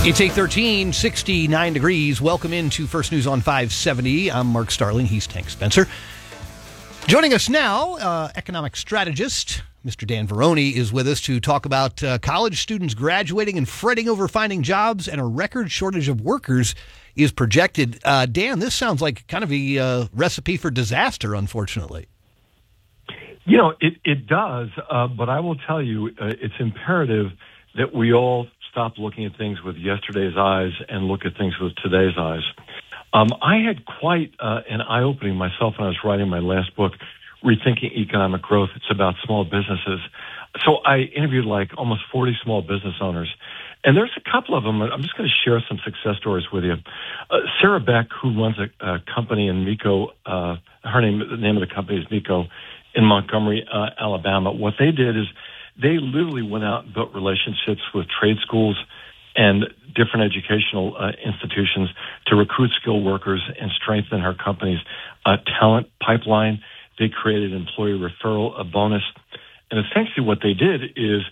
It's 8:13, 69 degrees. Welcome into First News on 570. I'm Mark Starling. He's Tank Spencer. Joining us now, economic strategist Mr. Dan Veroni is with us to talk about college students graduating and fretting over finding jobs, and a record shortage of workers is projected. Dan, this sounds like kind of a recipe for disaster, unfortunately. You know, it does, but I will tell you, it's imperative that we all stop looking at things with yesterday's eyes and look at things with today's eyes. I had quite an eye-opening myself when I was writing my last book, Rethinking Economic Growth. It's about small businesses. So I interviewed like almost 40 small business owners, and there's a couple of them. I'm just going to share some success stories with you. Sarah Beck, who runs a company in Mico, the name of the company is Mico, in Montgomery, Alabama. What they did is they literally went out and built relationships with trade schools and different educational institutions to recruit skilled workers and strengthen her company's talent pipeline. They created employee referral, a bonus. And essentially what they did is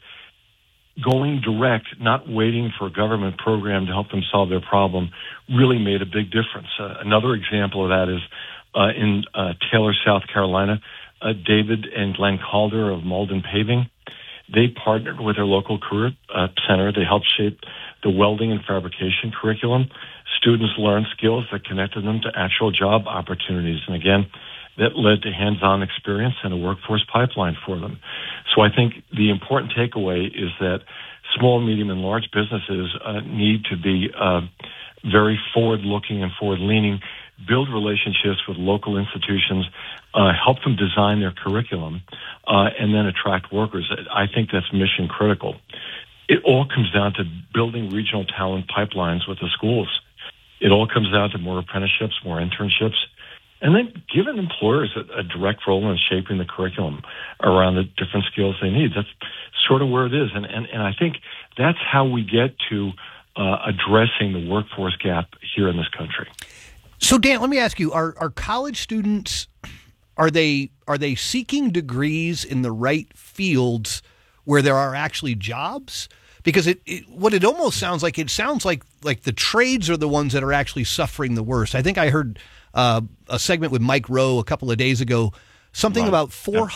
going direct, not waiting for a government program to help them solve their problem, really made a big difference. Another example of that is in Taylor, South Carolina, David and Glenn Calder of Malden Paving. They partnered with their local career center. They helped shape the welding and fabrication curriculum. Students learned skills that connected them to actual job opportunities. And again, that led to hands-on experience and a workforce pipeline for them. So I think the important takeaway is that small, medium, and large businesses need to be very forward-looking and forward-leaning, build relationships with local institutions, help them design their curriculum, and then attract workers. I think that's mission critical. It all comes down to building regional talent pipelines with the schools. It all comes down to more apprenticeships, more internships, and then giving employers a direct role in shaping the curriculum around the different skills they need. That's sort of where it is. And I think that's how we get to addressing the workforce gap here in this country. So, Dan, let me ask you, are college students, are they seeking degrees in the right fields where there are actually jobs? Because what it almost sounds like, like the trades are the ones that are actually suffering the worst. I think I heard a segment with Mike Rowe a couple of days ago, something about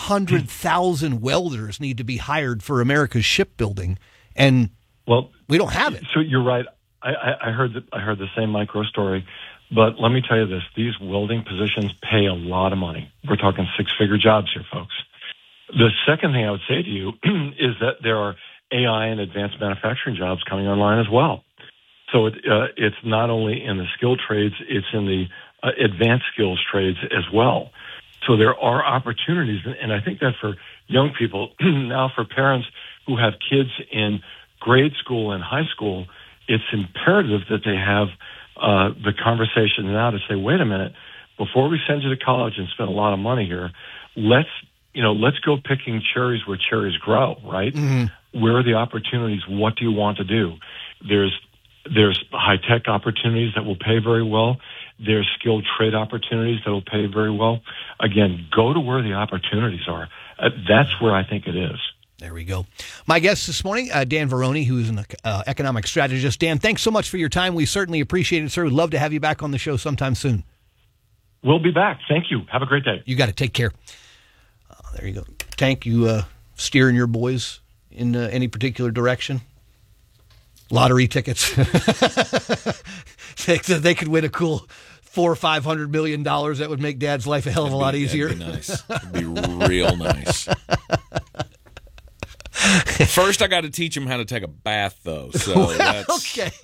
400,000 welders need to be hired for America's shipbuilding, and we don't have it. So you're right. I heard the same Mike Rowe story. But let me tell you this, these welding positions pay a lot of money. We're talking six-figure jobs here, folks. The second thing I would say to you is that there are AI and advanced manufacturing jobs coming online as well. So it's not only in the skilled trades, it's in the advanced skills trades as well. So there are opportunities, and I think that for young people, now for parents who have kids in grade school and high school, it's imperative that they have the conversation now to say, wait a minute, before we send you to college and spend a lot of money here, let's go picking cherries where cherries grow, right? Mm-hmm. Where are the opportunities? What do you want to do? There's high-tech opportunities that will pay very well. There's skilled trade opportunities that will pay very well. Again, go to where the opportunities are. That's where I think it is. There we go. My guest this morning, Dan Veroni, who is an economic strategist. Dan, thanks so much for your time. We certainly appreciate it, sir. We'd love to have you back on the show sometime soon. We'll be back. Thank you. Have a great day. You got to take care. There you go. Tank, you steering your boys in any particular direction? Lottery tickets. They could win a cool $400 or $500 million. That would make Dad's life a hell of a lot easier. That'd be nice. It'd be real nice. First, I got to teach him how to take a bath, though. So that's okay.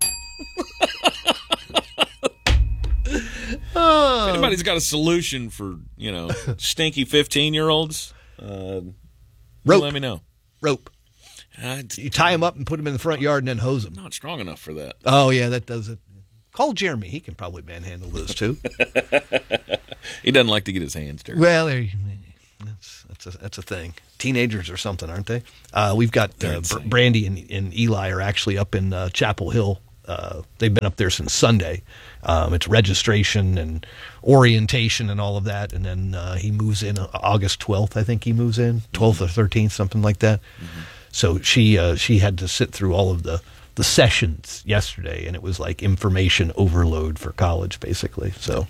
If anybody's got a solution for stinky 15-year-olds, let me know. Rope. You tie him up and put him in the front yard and then hose him. Not strong enough for that. Oh yeah, that does it. Call Jeremy. He can probably manhandle those too. He doesn't like to get his hands dirty. Well, that's a thing. Teenagers or something, aren't they? We've got Brandy and Eli are actually up in Chapel Hill. They've been up there since Sunday. It's registration and orientation and all of that. And then he moves in August 12th, I think he moves in, 12th or 13th, something like that. Mm-hmm. So she had to sit through all of the sessions yesterday, and it was like information overload for college, basically. So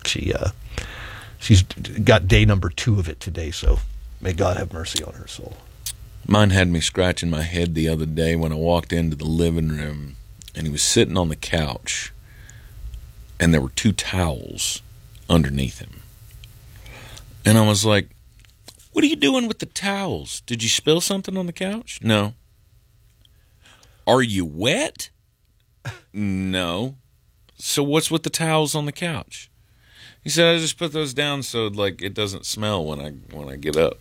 she's got day number 2 of it today, so may God have mercy on her soul. Mine had me scratching my head the other day when I walked into the living room, and he was sitting on the couch, and there were 2 towels underneath him. And I was like, what are you doing with the towels? Did you spill something on the couch? No. Are you wet? No. So what's with the towels on the couch? He said, I just put those down so like it doesn't smell when I get up.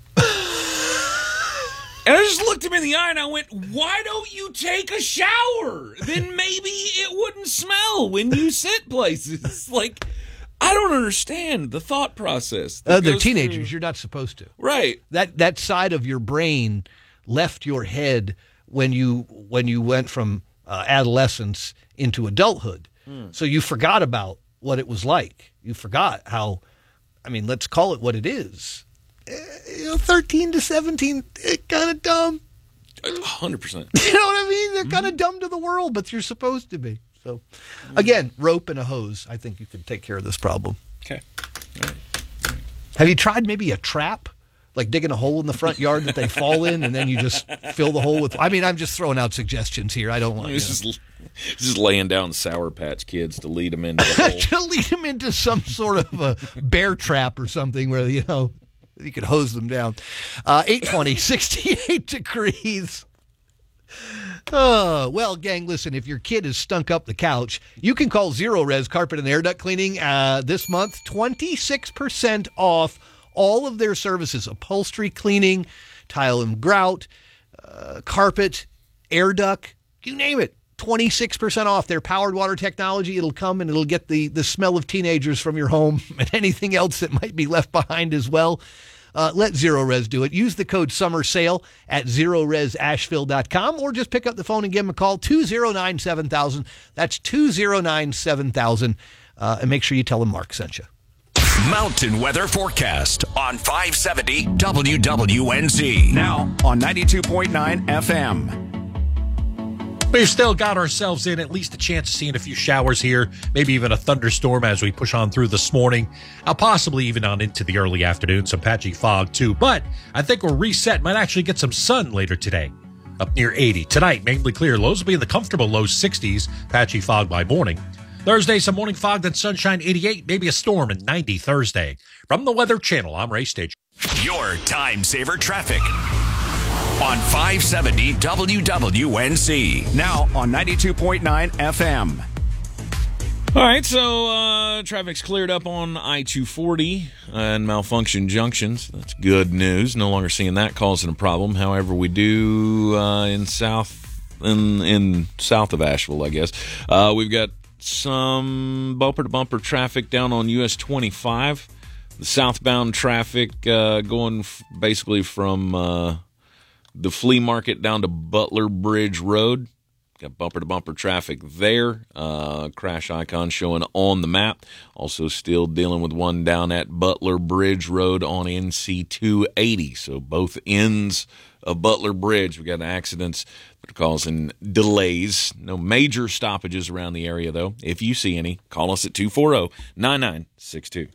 And I just looked him in the eye and I went, why don't you take a shower? Then maybe it wouldn't smell when you sit places. Like, I don't understand the thought process. They're teenagers. You're not supposed to. Right. That side of your brain left your head when you went from adolescence into adulthood. So you forgot about what it was like. You forgot how, let's call it what it is. 13 to 17, kind of dumb. 100%. You know what I mean? They're kind of dumb to the world, but you're supposed to be. So, again, rope and a hose. I think you can take care of this problem. Okay. All right. Have you tried maybe a trap? Like digging a hole in the front yard that they fall in, and then you just fill the hole with... I'm just throwing out suggestions here. I don't want... This is laying down Sour Patch Kids to lead them into the hole. To lead them into some sort of a bear trap or something where, you could hose them down. 820, 68 degrees. Well, gang, listen, if your kid has stunk up the couch, you can call Zero Res Carpet and Air Duct Cleaning this month. 26% off all of their services: upholstery cleaning, tile and grout, carpet, air duct, you name it. 26% off their powered water technology. It'll come and it'll get the smell of teenagers from your home and anything else that might be left behind as well. Let Zero Res do it. Use the code SUMMERSALE at ZeroResAsheville.com, or just pick up the phone and give them a call, 209-7000. That's 209-7000. And make sure you tell them Mark sent you. Mountain weather forecast on 570 WWNZ. Now on 92.9 FM. We've still got ourselves in at least a chance of seeing a few showers here, maybe even a thunderstorm as we push on through this morning, possibly even on into the early afternoon, some patchy fog too. But I think we're reset. Might actually get some sun later today, up near 80. Tonight, mainly clear. Lows will be in the comfortable low 60s, patchy fog by morning. Thursday, some morning fog, then sunshine, 88, maybe a storm, and 90 Thursday. From the Weather Channel, I'm Ray Stage. Your time saver traffic on 570 WWNZ. Now on 92.9 FM. All right, so traffic's cleared up on I-240 and malfunction junctions. That's good news. No longer seeing that causing a problem. However, we do in south of Asheville, I guess. We've got some bumper-to-bumper traffic down on US 25. The southbound traffic going basically from the flea market down to Butler Bridge Road. Got bumper-to-bumper traffic there. Crash icon showing on the map. Also still dealing with one down at Butler Bridge Road on NC 280. So both ends of Butler Bridge, we got accidents that are causing delays. No major stoppages around the area, though. If you see any, call us at 240-9962.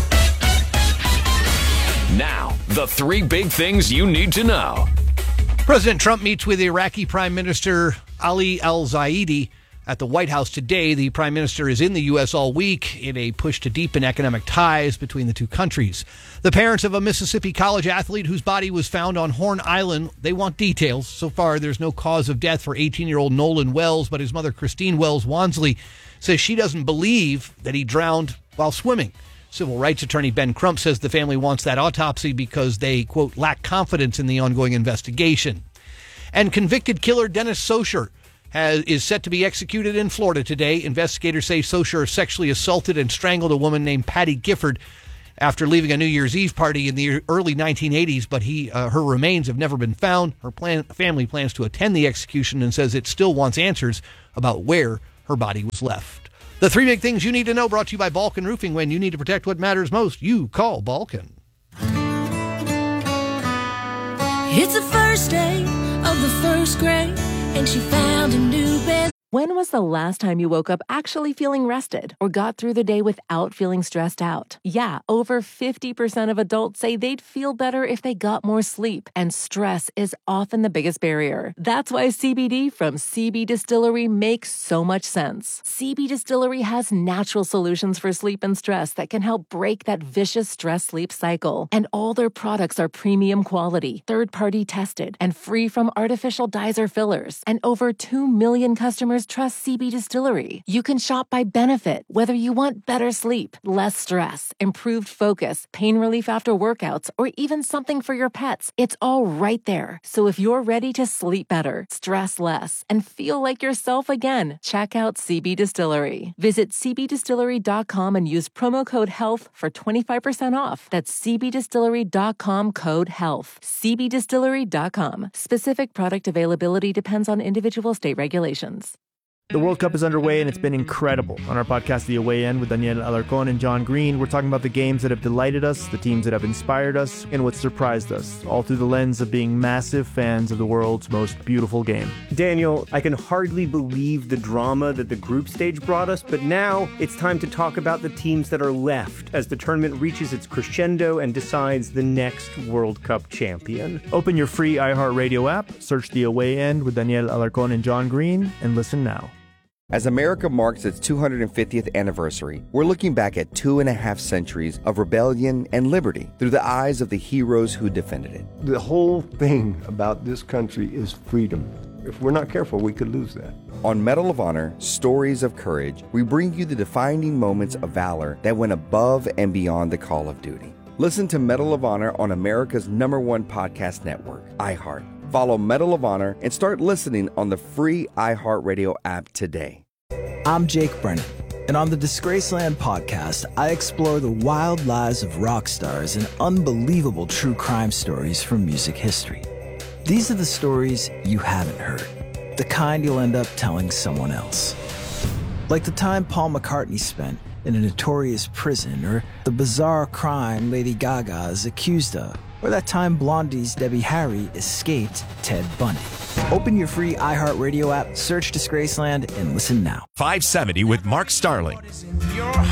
Now, the 3 big things you need to know. President Trump meets with Iraqi Prime Minister Ali al-Zaidi at the White House today. The Prime Minister is in the U.S. all week in a push to deepen economic ties between the two countries. The parents of a Mississippi college athlete whose body was found on Horn Island, they want details. So far, there's no cause of death for 18-year-old Nolan Wells, but his mother, Christine Wells Wansley, says she doesn't believe that he drowned while swimming. Civil rights attorney Ben Crump says the family wants that autopsy because they, quote, lack confidence in the ongoing investigation. And convicted killer Dennis Socher is set to be executed in Florida today. Investigators say Socher sexually assaulted and strangled a woman named Patty Gifford after leaving a New Year's Eve party in the early 1980s, but her remains have never been found. Her family plans to attend the execution and says it still wants answers about where her body was left. The 3 big things you need to know, brought to you by Balkan Roofing. When you need to protect what matters most, you call Balkan. It's the first day of the first grade. and she found a new best. When was the last time you woke up actually feeling rested or got through the day without feeling stressed out? Yeah, over 50% of adults say they'd feel better if they got more sleep, and stress is often the biggest barrier. That's why CBD from CB Distillery makes so much sense. CB Distillery has natural solutions for sleep and stress that can help break that vicious stress-sleep cycle. And all their products are premium quality, third-party tested, and free from artificial dyes or fillers. And over 2 million customers trust CB Distillery. You can shop by benefit, whether you want better sleep, less stress, improved focus, pain relief after workouts, or even something for your pets. It's all right there. So if you're ready to sleep better, stress less, and feel like yourself again, check out CB Distillery. Visit cbdistillery.com and use promo code HEALTH for 25% off. That's cbdistillery.com, code HEALTH. cbdistillery.com. Specific product availability depends on individual state regulations. The World Cup is underway, and it's been incredible. On our podcast, The Away End, with Daniel Alarcón and John Green, we're talking about the games that have delighted us, the teams that have inspired us, and what surprised us, all through the lens of being massive fans of the world's most beautiful game. Daniel, I can hardly believe the drama that the group stage brought us, but now it's time to talk about the teams that are left as the tournament reaches its crescendo and decides the next World Cup champion. Open your free iHeartRadio app, search The Away End with Daniel Alarcón and John Green, and listen now. As America marks its 250th anniversary, we're looking back at 2.5 centuries of rebellion and liberty through the eyes of the heroes who defended it. The whole thing about this country is freedom. If we're not careful, we could lose that. On Medal of Honor, Stories of Courage, we bring you the defining moments of valor that went above and beyond the call of duty. Listen to Medal of Honor on America's #1 podcast network, iHeart. Follow Medal of Honor and start listening on the free iHeartRadio app today. I'm Jake Brennan, and on the Disgraceland podcast, I explore the wild lives of rock stars and unbelievable true crime stories from music history. These are the stories you haven't heard, the kind you'll end up telling someone else. Like the time Paul McCartney spent in a notorious prison, or the bizarre crime Lady Gaga is accused of, or that time Blondie's Debbie Harry escaped Ted Bundy. Open your free iHeartRadio app, search Disgraceland, and listen now. 570 with Mark Starling.